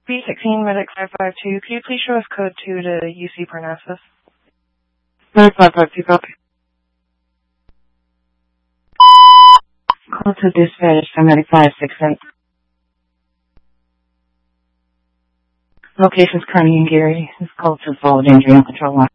B16 Medic 552, can you please show us code 2 to UC Parnassus? Medic 552, copy. Call to dispatch for Medic 568. Location's Kearney and Gary. This call to forward injury on control line.